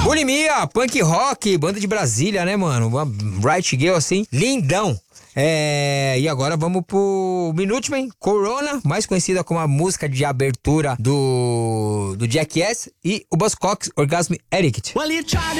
Bulimia, punk rock, banda de Brasília, né, mano? Uma Right Girl, assim, lindão. E agora vamos pro Minutemen, Corona, mais conhecida como a música de abertura do Jackass, e o Buzzcocks, Orgasm Addict.